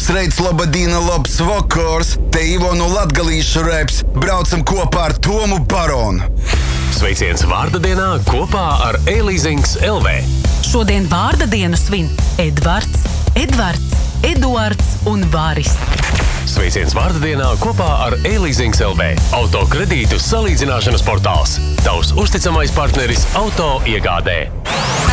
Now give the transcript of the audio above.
labs reids, labadīna, labs vakars. Te Ivonu latgalīšu reps. Braucam kopā ar Tomu Baronu. Sveiciens vārda dienā kopā ar E-Leasings LV. Šodien vārda dienu svin Edvards, Eduards un Varis. Sveiciens vārda dienā kopā ar E-Leasings LV. Autokredītu salīdzināšanas portāls. Tavs uzticamais partneris auto iegādē.